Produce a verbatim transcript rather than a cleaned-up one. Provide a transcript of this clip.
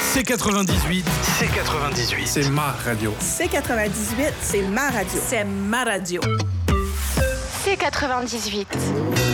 C quatre-vingt-dix-huit, C quatre-vingt-dix-huit. C'est ma radio. C quatre-vingt-dix-huit, c'est ma radio. C'est ma radio. C quatre-vingt-dix-huit.